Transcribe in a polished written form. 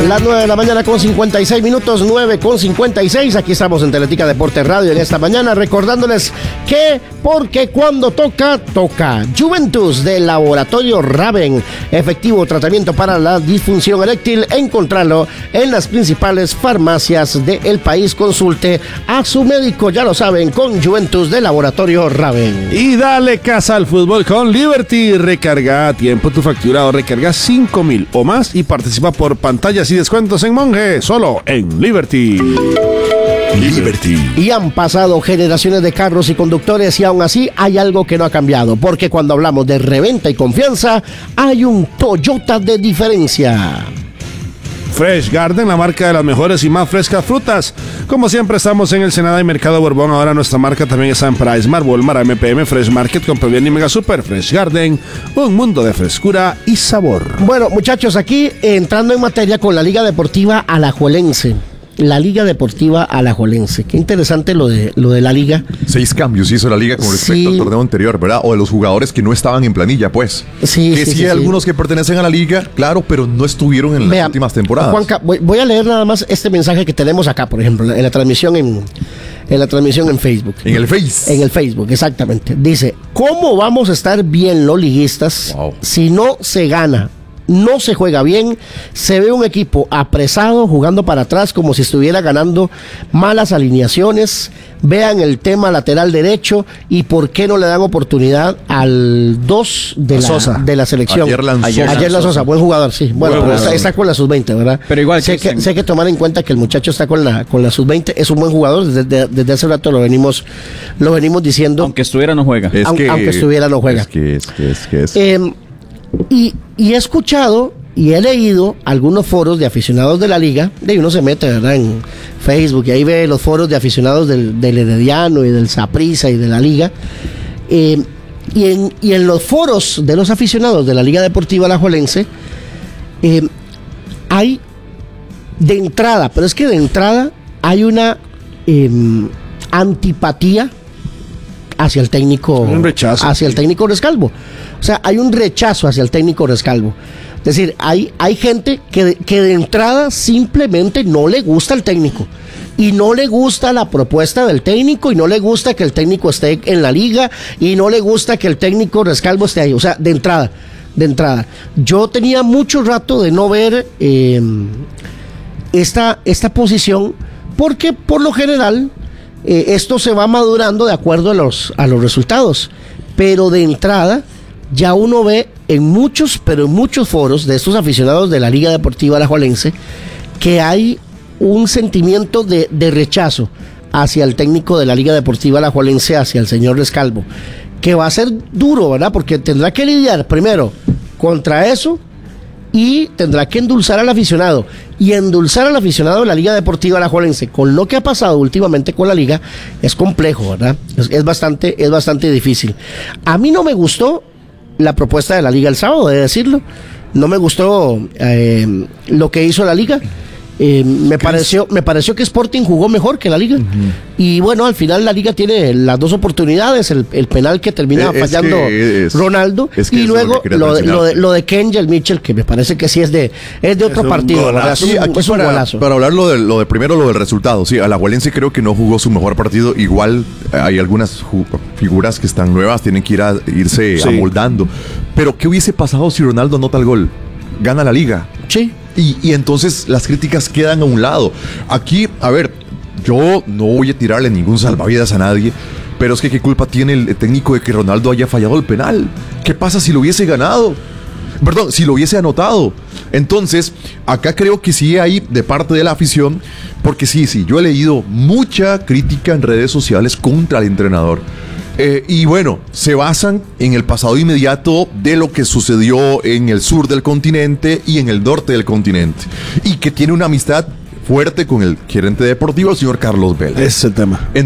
Las 9 de la mañana con 56 minutos, 9 con 56. Aquí estamos en Teletica Deportes Radio en esta mañana, recordándoles que, porque cuando toca, toca. Juventus del Laboratorio Raven. Efectivo tratamiento para la disfunción eréctil. Encontrarlo en las principales farmacias del país. Consulte a su médico, ya lo saben, con Juventus del Laboratorio Raven. Y dale casa al fútbol con Liberty. Recarga a tiempo tu factura o recarga 5,000 o más y participa por pantallas y descuentos en Monje, solo en Liberty. Y han pasado generaciones de carros y conductores y aún así hay algo que no ha cambiado, porque cuando hablamos de reventa y confianza hay un Toyota de diferencia. Fresh Garden, la marca de las mejores y más frescas frutas. Como siempre estamos en el Senada y Mercado Borbón. Ahora nuestra marca también está en PriceMart, Walmart, MPM, Fresh Market, Compra Bien y Mega Super. Fresh Garden, un mundo de frescura y sabor. Bueno, muchachos, aquí entrando en materia con la Liga Deportiva Alajuelense. La Liga Deportiva Alajuelense. Qué interesante lo de la Liga. 6 cambios hizo la Liga con respecto al torneo anterior, ¿verdad? O de los jugadores que no estaban en planilla, pues. Sí, hay algunos que pertenecen a la Liga, claro, pero no estuvieron en las últimas temporadas. Juanca, voy a leer nada más este mensaje que tenemos acá, por ejemplo, en la transmisión en Facebook. En el Face. En el Facebook, exactamente. Dice, ¿cómo vamos a estar bien los liguistas si no se gana? No se juega bien, se ve un equipo apresado, jugando para atrás como si estuviera ganando, malas alineaciones. Vean el tema lateral derecho y por qué no le dan oportunidad al 2 de la selección. Ayer la Sosa, buen jugador, sí. Bueno, pero está con la sub-20, ¿verdad? Pero igual sé que hay que tomar en cuenta que el muchacho está con la sub-20, es un buen jugador, desde hace rato lo venimos diciendo. Aunque estuviera no juega. Aunque estuviera no juega. Y he escuchado y he leído algunos foros de aficionados de la Liga, y uno se mete, ¿verdad?, en Facebook y ahí ve los foros de aficionados del Herediano y del Saprissa y de la Liga, y en los foros de los aficionados de la Liga Deportiva Alajuelense hay de entrada, pero es que de entrada hay una antipatía hacia el técnico, un rechazo, hacia el técnico Rescalvo. O sea, hay un rechazo hacia el técnico Rescalvo. Es decir, hay gente que de entrada simplemente no le gusta el técnico y no le gusta la propuesta del técnico y no le gusta que el técnico esté en la liga y no le gusta que el técnico Rescalvo esté ahí. O sea, de entrada. Yo tenía mucho rato de no ver esta posición, porque por lo general esto se va madurando de acuerdo a los resultados, pero de entrada ya uno ve en muchos foros de estos aficionados de la Liga Deportiva Alajuelense que hay un sentimiento de rechazo hacia el técnico de la Liga Deportiva Alajuelense, hacia el señor Rescalvo, que va a ser duro, ¿verdad? Porque tendrá que lidiar primero contra eso y tendrá que endulzar al aficionado. Y endulzar al aficionado de la Liga Deportiva Alajuelense con lo que ha pasado últimamente con la Liga es complejo, ¿verdad? Es bastante difícil. A mí no me gustó la propuesta de la Liga el sábado, de decirlo. No me gustó lo que hizo la Liga. Me pareció que Sporting jugó mejor que la Liga. Y bueno, al final la Liga tiene las dos oportunidades, el penal que termina fallando Ronaldo, y luego lo de Kenjel Mitchell, que me parece que sí es de otro partido. Es un golazo. Para hablar lo del primero, lo del resultado, sí, Alajuelense creo que no jugó su mejor partido. Igual hay algunas figuras que están nuevas, tienen que irse amoldando. Pero ¿qué hubiese pasado si Ronaldo anota el gol? Gana la Liga. Sí. Y entonces las críticas quedan a un lado. Aquí, a ver, yo no voy a tirarle ningún salvavidas a nadie, pero es que ¿qué culpa tiene el técnico de que Ronaldo haya fallado el penal? ¿Qué pasa si lo hubiese ganado? Perdón, si lo hubiese anotado. Entonces, acá creo que sí hay de parte de la afición, porque sí, yo he leído mucha crítica en redes sociales contra el entrenador. Y bueno, se basan en el pasado inmediato de lo que sucedió en el sur del continente y en el norte del continente, y que tiene una amistad fuerte con el gerente deportivo, el señor Carlos Vela. Ese tema.